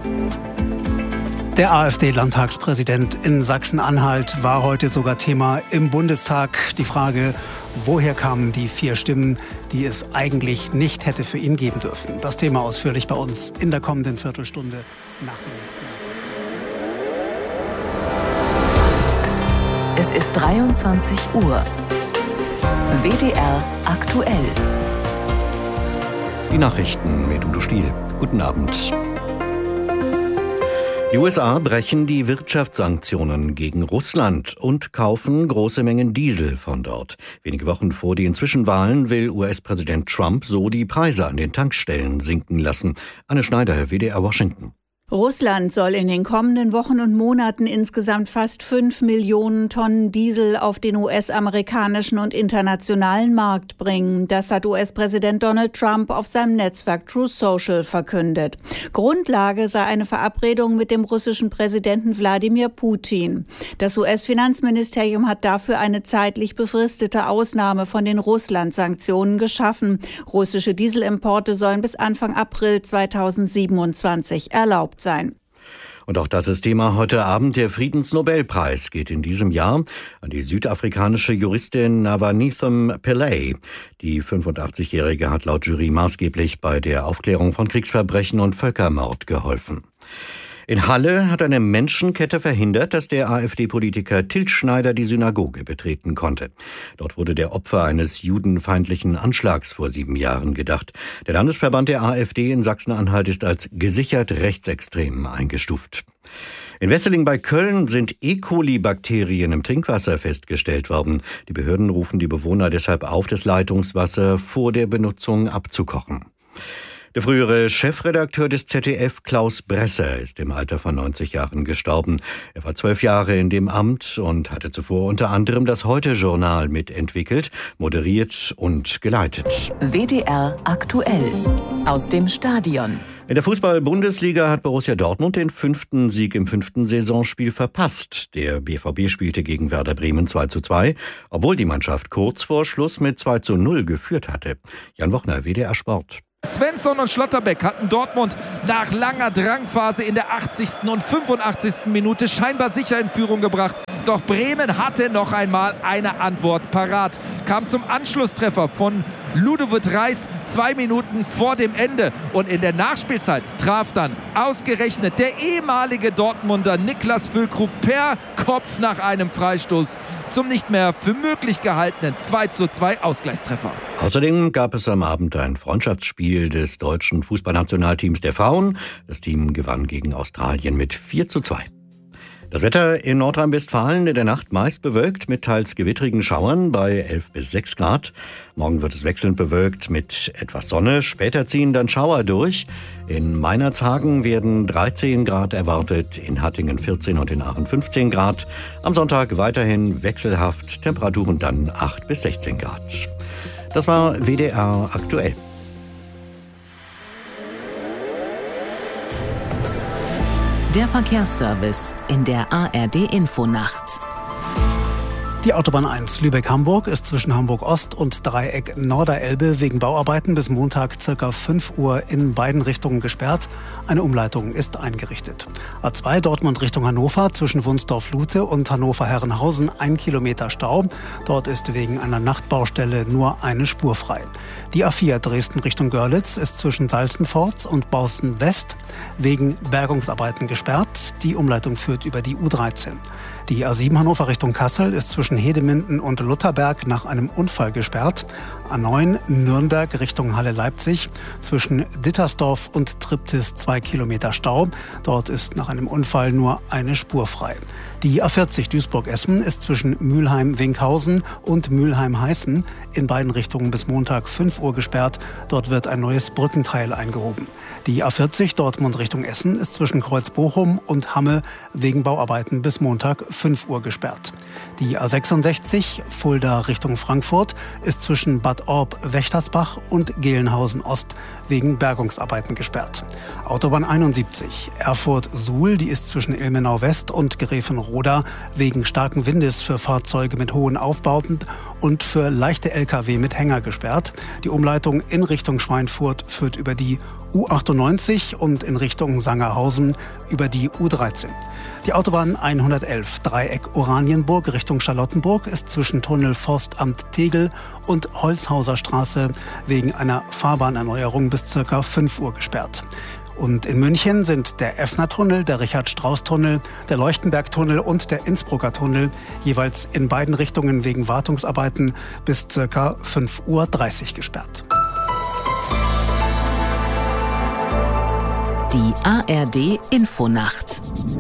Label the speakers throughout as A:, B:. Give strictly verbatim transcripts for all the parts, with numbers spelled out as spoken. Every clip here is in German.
A: Der AfD-Landtagspräsident in Sachsen-Anhalt war heute sogar Thema im Bundestag. Die Frage, woher kamen die vier Stimmen, die es eigentlich nicht hätte für ihn geben dürfen. Das Thema ausführlich bei uns in der kommenden Viertelstunde nach dem nächsten
B: Es ist dreiundzwanzig Uhr. W D R aktuell.
C: Die Nachrichten mit Udo Stiel. Guten Abend. Die U S A brechen die Wirtschaftssanktionen gegen Russland und kaufen große Mengen Diesel von dort. Wenige Wochen vor den Zwischenwahlen will U S-Präsident Trump so die Preise an den Tankstellen sinken lassen. Anne Schneider, W D R Washington.
D: Russland soll in den kommenden Wochen und Monaten insgesamt fast fünf Millionen Tonnen Diesel auf den U S-amerikanischen und internationalen Markt bringen. Das hat U S-Präsident Donald Trump auf seinem Netzwerk Truth Social verkündet. Grundlage sei eine Verabredung mit dem russischen Präsidenten Wladimir Putin. Das U S-Finanzministerium hat dafür eine zeitlich befristete Ausnahme von den Russland-Sanktionen geschaffen. Russische Dieselimporte sollen bis Anfang April zweitausendsiebenundzwanzig erlaubt sein.
C: Und auch das ist Thema heute Abend. Der Friedensnobelpreis geht in diesem Jahr an die südafrikanische Juristin Navanithem Pillay. Die fünfundachtzigjährige hat laut Jury maßgeblich bei der Aufklärung von Kriegsverbrechen und Völkermord geholfen. In Halle hat eine Menschenkette verhindert, dass der AfD-Politiker Til Schneider die Synagoge betreten konnte. Dort wurde der Opfer eines judenfeindlichen Anschlags vor sieben Jahren gedacht. Der Landesverband der AfD in Sachsen-Anhalt ist als gesichert rechtsextrem eingestuft. In Wesseling bei Köln sind E. coli-Bakterien im Trinkwasser festgestellt worden. Die Behörden rufen die Bewohner deshalb auf, das Leitungswasser vor der Benutzung abzukochen. Der frühere Chefredakteur des Z D F, Klaus Bresser, ist im Alter von neunzig Jahren gestorben. Er war zwölf Jahre in dem Amt und hatte zuvor unter anderem das Heute-Journal mitentwickelt, moderiert und geleitet.
B: W D R aktuell. Aus dem Stadion.
C: In der Fußball-Bundesliga hat Borussia Dortmund den fünften Sieg im fünften Saisonspiel verpasst. Der B V B spielte gegen Werder Bremen zwei zu zwei, obwohl die Mannschaft kurz vor Schluss mit zwei zu null geführt hatte. Jan Wochner, W D R Sport.
E: Svensson und Schlotterbeck hatten Dortmund nach langer Drangphase in der achtzigsten und fünfundachtzigsten Minute scheinbar sicher in Führung gebracht. Doch Bremen hatte noch einmal eine Antwort parat. Kam zum Anschlusstreffer von Ludovic Reis zwei Minuten vor dem Ende. Und in der Nachspielzeit traf dann ausgerechnet der ehemalige Dortmunder Niklas Füllkrug per Kopf nach einem Freistoß zum nicht mehr für möglich gehaltenen zwei zu zwei Ausgleichstreffer.
C: Außerdem gab es am Abend ein Freundschaftsspiel des deutschen Fußballnationalteams der Frauen. Das Team gewann gegen Australien mit vier zu zwei. Das Wetter in Nordrhein-Westfalen in der Nacht meist bewölkt mit teils gewittrigen Schauern bei elf bis sechs Grad. Morgen wird es wechselnd bewölkt mit etwas Sonne. Später ziehen dann Schauer durch. In Meinerzhagen werden dreizehn Grad erwartet, in Hattingen vierzehn und in Aachen fünfzehn Grad. Am Sonntag weiterhin wechselhaft, Temperaturen dann acht bis sechzehn Grad. Das war W D R aktuell.
B: Der Verkehrsservice in der A R D-Infonacht.
A: Die Autobahn eins Lübeck-Hamburg ist zwischen Hamburg-Ost und Dreieck Norderelbe wegen Bauarbeiten bis Montag ca. fünf Uhr in beiden Richtungen gesperrt. Eine Umleitung ist eingerichtet. A zwei Dortmund Richtung Hannover zwischen Wunsdorf-Lute und Hannover-Herrenhausen ein Kilometer Stau. Dort ist wegen einer Nachtbaustelle nur eine Spur frei. Die A vier Dresden Richtung Görlitz ist zwischen Salzenforz und Bautzen West wegen Bergungsarbeiten gesperrt. Die Umleitung führt über die U dreizehn. Die A sieben Hannover Richtung Kassel ist zwischen Hedeminden und Lutherberg nach einem Unfall gesperrt. A neun Nürnberg Richtung Halle-Leipzig zwischen Dittersdorf und Triptis zwei Kilometer Stau. Dort ist nach einem Unfall nur eine Spur frei. Die A vierzig Duisburg-Essen ist zwischen Mülheim-Winkhausen und Mülheim-Heißen in beiden Richtungen bis Montag fünf Uhr gesperrt. Dort wird ein neues Brückenteil eingehoben. Die A vierzig Dortmund Richtung Essen ist zwischen Kreuz-Bochum und Hamme wegen Bauarbeiten bis Montag fünf Uhr gesperrt. Die A sechsundsechzig Fulda Richtung Frankfurt ist zwischen Bad Orb, Wächtersbach und Gelnhausen Ost wegen Bergungsarbeiten gesperrt. Autobahn einundsiebzig Erfurt-Suhl, die ist zwischen Ilmenau West und Grevenroda wegen starken Windes für Fahrzeuge mit hohen Aufbauten und für leichte L K W mit Hänger gesperrt. Die Umleitung in Richtung Schweinfurt führt über die U achtundneunzig und in Richtung Sangerhausen über die U dreizehn. Die Autobahn hundertelf Dreieck Oranienburg Richtung Charlottenburg ist zwischen Tunnel Forstamt Tegel und Holzhauser Straße wegen einer Fahrbahnerneuerung bis ca. fünf Uhr gesperrt. Und in München sind der Effner-Tunnel, der Richard-Strauss-Tunnel, der Leuchtenberg-Tunnel und der Innsbrucker Tunnel jeweils in beiden Richtungen wegen Wartungsarbeiten bis ca. fünf Uhr dreißig gesperrt.
B: Die A R D Infonacht.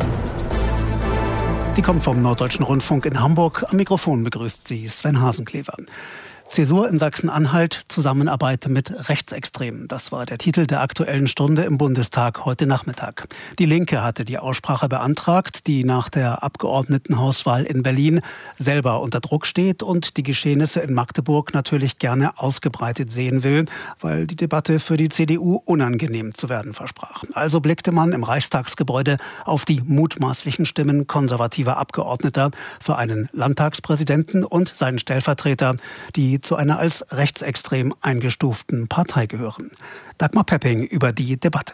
A: Die kommt vom Norddeutschen Rundfunk in Hamburg. Am Mikrofon begrüßt sie Sven Hasenklever. Zäsur in Sachsen-Anhalt, Zusammenarbeit mit Rechtsextremen. Das war der Titel der Aktuellen Stunde im Bundestag heute Nachmittag. Die Linke hatte die Aussprache beantragt, die nach der Abgeordnetenhauswahl in Berlin selber unter Druck steht und die Geschehnisse in Magdeburg natürlich gerne ausgebreitet sehen will, weil die Debatte für die C D U unangenehm zu werden versprach. Also blickte man im Reichstagsgebäude auf die mutmaßlichen Stimmen konservativer Abgeordneter für einen Landtagspräsidenten und seinen Stellvertreter, die zu einer als rechtsextrem eingestuften Partei gehören. Dagmar Pepping über die Debatte.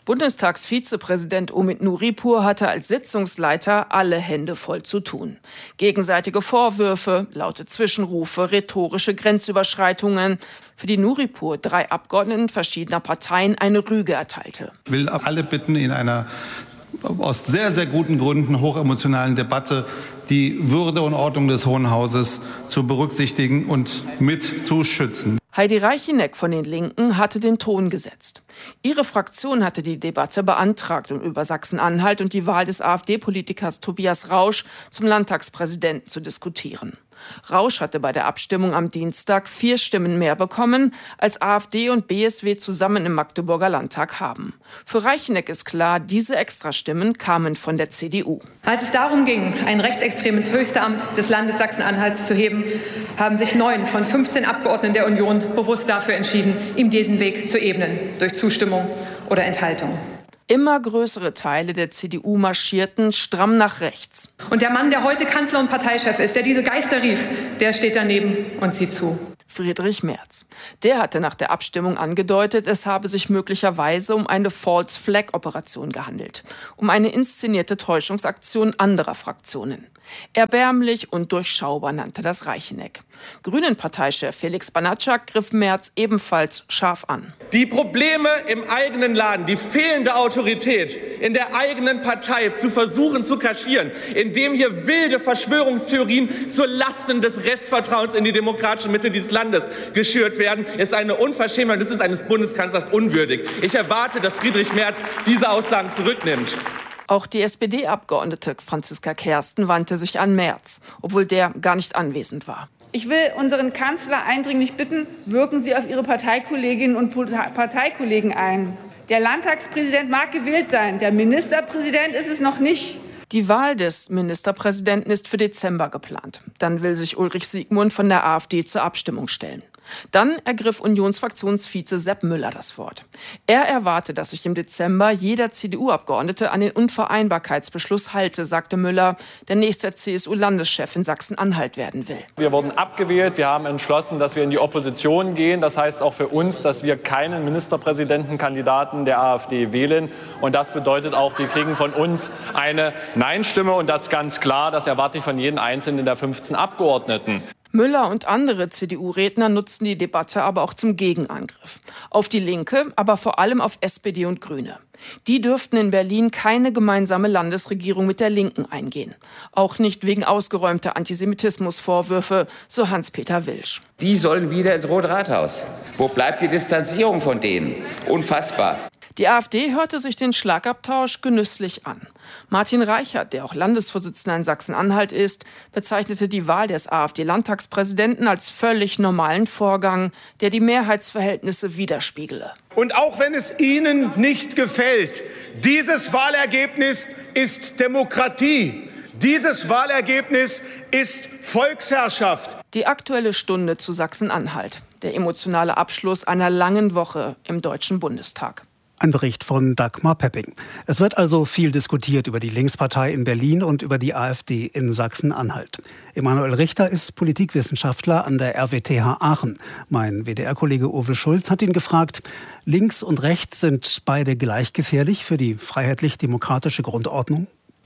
F: Bundestagsvizepräsident Omid Nuripur hatte als Sitzungsleiter alle Hände voll zu tun. Gegenseitige Vorwürfe, laute Zwischenrufe, rhetorische Grenzüberschreitungen, für die Nuripur drei Abgeordneten verschiedener Parteien eine Rüge erteilte.
G: Ich will alle bitten, in einer aus sehr, sehr guten Gründen hochemotionalen Debatte die Würde und Ordnung des Hohen Hauses zu berücksichtigen und mit zu schützen.
F: Heidi Reicheneck von den Linken hatte den Ton gesetzt. Ihre Fraktion hatte die Debatte beantragt, um über Sachsen-Anhalt und die Wahl des AfD-Politikers Tobias Rausch zum Landtagspräsidenten zu diskutieren. Rausch hatte bei der Abstimmung am Dienstag vier Stimmen mehr bekommen, als AfD und B S W zusammen im Magdeburger Landtag haben. Für Reicheneck ist klar, diese Extrastimmen kamen von der C D U.
H: Als es darum ging, ein Rechtsextrem ins höchste Amt des Landes Sachsen-Anhalts zu heben, haben sich neun von fünfzehn Abgeordneten der Union bewusst dafür entschieden, ihm diesen Weg zu ebnen, durch Zustimmung oder Enthaltung.
F: Immer größere Teile der C D U marschierten stramm nach rechts.
H: Und der Mann, der heute Kanzler und Parteichef ist, der diese Geister rief, der steht daneben und sieht zu.
F: Friedrich Merz. Der hatte nach der Abstimmung angedeutet, es habe sich möglicherweise um eine False-Flag-Operation gehandelt, um eine inszenierte Täuschungsaktion anderer Fraktionen. Erbärmlich und durchschaubar nannte das Reicheneck. Grünen-Parteichef Felix Banatschak griff Merz ebenfalls scharf an.
I: Die Probleme im eigenen Laden, die fehlende Autorität in der eigenen Partei zu versuchen zu kaschieren, indem hier wilde Verschwörungstheorien zu Lasten des Restvertrauens in die demokratische Mitte dieses Landes geschürt werden, ist eine Unverschämtheit, das ist eines Bundeskanzlers unwürdig. Ich erwarte, dass Friedrich Merz diese Aussagen zurücknimmt.
F: Auch die S P D-Abgeordnete Franziska Kersten wandte sich an Merz, obwohl der gar nicht anwesend war.
J: Ich will unseren Kanzler eindringlich bitten, wirken Sie auf Ihre Parteikolleginnen und Parteikollegen ein. Der Landtagspräsident mag gewählt sein, der Ministerpräsident ist es noch nicht.
F: Die Wahl des Ministerpräsidenten ist für Dezember geplant. Dann will sich Ulrich Siegmund von der AfD zur Abstimmung stellen. Dann ergriff Unionsfraktionsvize Sepp Müller das Wort. Er erwarte, dass sich im Dezember jeder C D U-Abgeordnete an den Unvereinbarkeitsbeschluss halte, sagte Müller, der nächster C S U-Landeschef in Sachsen-Anhalt werden will.
K: Wir wurden abgewählt, wir haben entschlossen, dass wir in die Opposition gehen. Das heißt auch für uns, dass wir keinen Ministerpräsidentenkandidaten der AfD wählen. Und das bedeutet auch, die kriegen von uns eine Nein-Stimme. Und das ganz klar, das erwarte ich von jedem Einzelnen der fünfzehn Abgeordneten.
F: Müller und andere C D U-Redner nutzten die Debatte aber auch zum Gegenangriff. Auf die Linke, aber vor allem auf S P D und Grüne. Die dürften in Berlin keine gemeinsame Landesregierung mit der Linken eingehen. Auch nicht wegen ausgeräumter Antisemitismusvorwürfe, so Hans-Peter Wilsch.
L: Die sollen wieder ins Rote Rathaus. Wo bleibt die Distanzierung von denen? Unfassbar.
F: Die AfD hörte sich den Schlagabtausch genüsslich an. Martin Reichert, der auch Landesvorsitzender in Sachsen-Anhalt ist, bezeichnete die Wahl des AfD-Landtagspräsidenten als völlig normalen Vorgang, der die Mehrheitsverhältnisse widerspiegele.
M: Und auch wenn es Ihnen nicht gefällt, dieses Wahlergebnis ist Demokratie. Dieses Wahlergebnis ist Volksherrschaft.
F: Die Aktuelle Stunde zu Sachsen-Anhalt. Der emotionale Abschluss einer langen Woche im Deutschen Bundestag.
A: Ein Bericht von Dagmar Pepping. Es wird also viel diskutiert über die Linkspartei in Berlin und über die AfD in Sachsen-Anhalt. Emanuel Richter ist Politikwissenschaftler an der R W T H Aachen. Mein W D R-Kollege Uwe Schulz hat ihn gefragt, links und rechts sind beide gleich gefährlich für die freiheitlich-demokratische Grundordnung?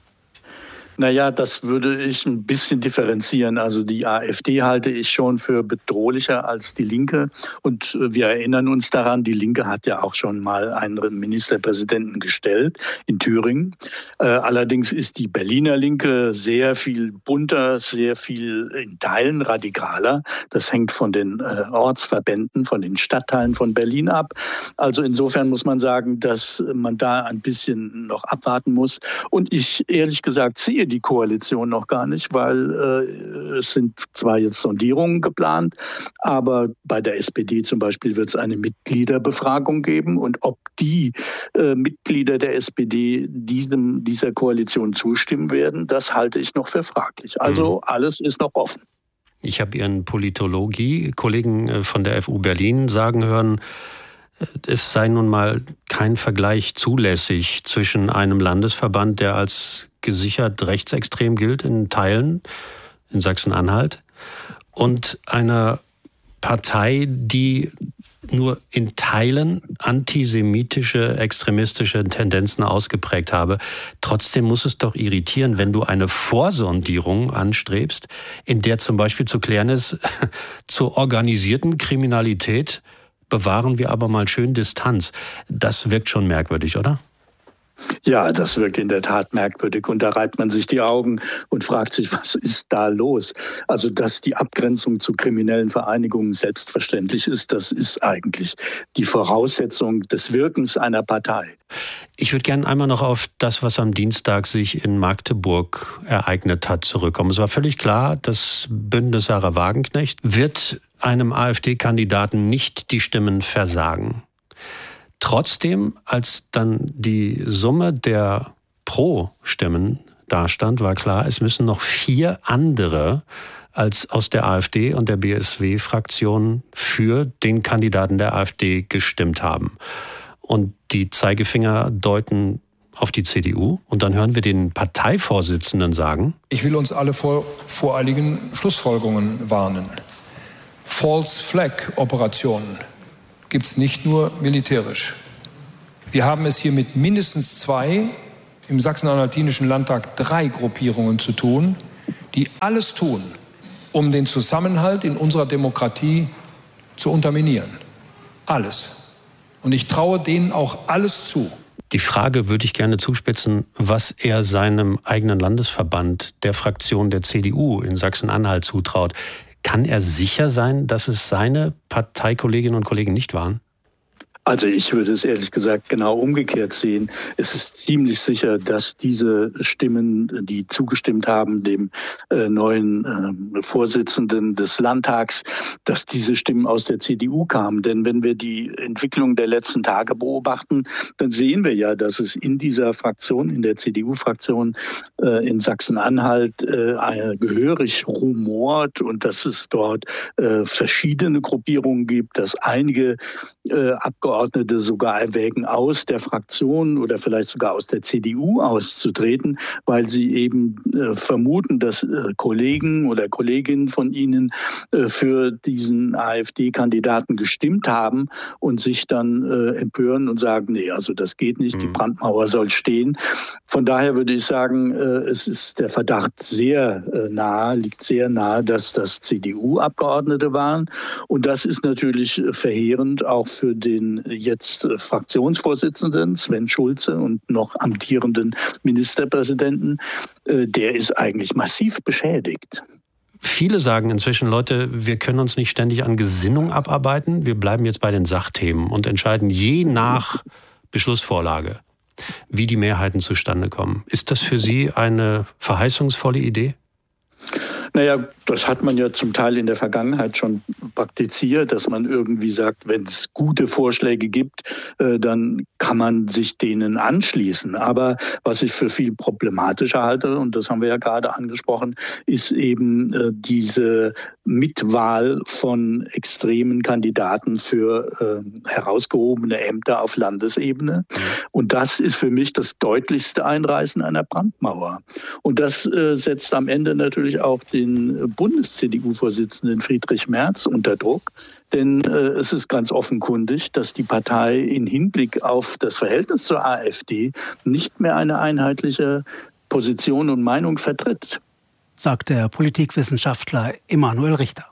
N: Naja, das würde ich ein bisschen differenzieren. Also die AfD halte ich schon für bedrohlicher als die Linke. Und wir erinnern uns daran, die Linke hat ja auch schon mal einen Ministerpräsidenten gestellt in Thüringen. Äh, allerdings ist die Berliner Linke sehr viel bunter, sehr viel in Teilen radikaler. Das hängt von den äh, Ortsverbänden, von den Stadtteilen von Berlin ab. Also insofern muss man sagen, dass man da ein bisschen noch abwarten muss. Und ich ehrlich gesagt sehe die Koalition noch gar nicht, weil äh, es sind zwar jetzt Sondierungen geplant, aber bei der S P D zum Beispiel wird es eine Mitgliederbefragung geben und ob die äh, Mitglieder der S P D diesem, dieser Koalition zustimmen werden, das halte ich noch für fraglich. Also mhm. alles ist noch offen.
O: Ich habe Ihren Politologie-Kollegen von der F U Berlin sagen hören, es sei nun mal kein Vergleich zulässig zwischen einem Landesverband, der als gesichert rechtsextrem gilt in Teilen, in Sachsen-Anhalt, und einer Partei, die nur in Teilen antisemitische, extremistische Tendenzen ausgeprägt habe. Trotzdem muss es doch irritieren, wenn du eine Vorsondierung anstrebst, in der zum Beispiel zu klären ist, zur organisierten Kriminalität bewahren wir aber mal schön Distanz. Das wirkt schon merkwürdig, oder?
N: Ja, das wirkt in der Tat merkwürdig und da reibt man sich die Augen und fragt sich, was ist da los? Also, dass die Abgrenzung zu kriminellen Vereinigungen selbstverständlich ist, das ist eigentlich die Voraussetzung des Wirkens einer Partei.
O: Ich würde gerne einmal noch auf das, was am Dienstag sich in Magdeburg ereignet hat, zurückkommen. Es war völlig klar, das Bündnis Sarah Wagenknecht wird einem AfD-Kandidaten nicht die Stimmen versagen. Trotzdem, als dann die Summe der Pro-Stimmen dastand, war klar, es müssen noch vier andere als aus der AfD und der B S W-Fraktion für den Kandidaten der AfD gestimmt haben. Und die Zeigefinger deuten auf die C D U. Und dann hören wir den Parteivorsitzenden sagen:
P: Ich will uns alle vor voreiligen Schlussfolgerungen warnen. False Flag Operationen gibt es nicht nur militärisch. Wir haben es hier mit mindestens zwei, im Sachsen-Anhaltinischen Landtag drei Gruppierungen zu tun, die alles tun, um den Zusammenhalt in unserer Demokratie zu unterminieren. Alles. Und ich traue denen auch alles zu.
O: Die Frage würde ich gerne zuspitzen, was er seinem eigenen Landesverband, der Fraktion der C D U in Sachsen-Anhalt zutraut. Kann er sicher sein, dass es seine Parteikolleginnen und Kollegen nicht waren?
N: Also ich würde es ehrlich gesagt genau umgekehrt sehen. Es ist ziemlich sicher, dass diese Stimmen, die zugestimmt haben, dem äh, neuen äh, Vorsitzenden des Landtags, dass diese Stimmen aus der C D U kamen. Denn wenn wir die Entwicklung der letzten Tage beobachten, dann sehen wir ja, dass es in dieser Fraktion, in der C D U-Fraktion äh, in Sachsen-Anhalt äh, gehörig rumort und dass es dort äh, verschiedene Gruppierungen gibt, dass einige äh, Abgeordnete Abgeordnete sogar erwägen, aus der Fraktion oder vielleicht sogar aus der C D U auszutreten, weil sie eben äh, vermuten, dass äh, Kollegen oder Kolleginnen von ihnen äh, für diesen AfD-Kandidaten gestimmt haben und sich dann äh, empören und sagen, nee, also das geht nicht, mhm. die Brandmauer soll stehen. Von daher würde ich sagen, äh, es ist der Verdacht sehr äh, nahe, liegt sehr nahe, dass das C D U-Abgeordnete waren. Und das ist natürlich verheerend auch für den jetzt Fraktionsvorsitzenden Sven Schulze und noch amtierenden Ministerpräsidenten. Der ist eigentlich massiv beschädigt.
O: Viele sagen inzwischen, Leute, wir können uns nicht ständig an Gesinnung abarbeiten. Wir bleiben jetzt bei den Sachthemen und entscheiden je nach Beschlussvorlage, wie die Mehrheiten zustande kommen. Ist das für Sie eine verheißungsvolle Idee?
N: Naja, das hat man ja zum Teil in der Vergangenheit schon praktiziert, dass man irgendwie sagt, wenn es gute Vorschläge gibt, äh, dann kann man sich denen anschließen. Aber was ich für viel problematischer halte, und das haben wir ja gerade angesprochen, ist eben äh, diese Mitwahl von extremen Kandidaten für äh, herausgehobene Ämter auf Landesebene. Und das ist für mich das deutlichste Einreißen einer Brandmauer. Und das äh, setzt am Ende natürlich auch den Bundes-C D U-Vorsitzenden Friedrich Merz unter Druck. Denn äh, es ist ganz offenkundig, dass die Partei in Hinblick auf das Verhältnis zur AfD nicht mehr eine einheitliche Position und Meinung vertritt,
A: sagt der Politikwissenschaftler Emanuel Richter.